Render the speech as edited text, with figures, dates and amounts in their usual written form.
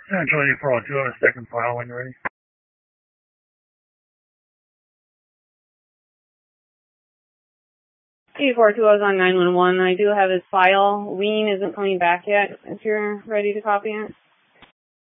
Charlie 402 on a second file when you're ready. 8420 is on 911. I do have his file. Ween isn't coming back yet if you're ready to copy it.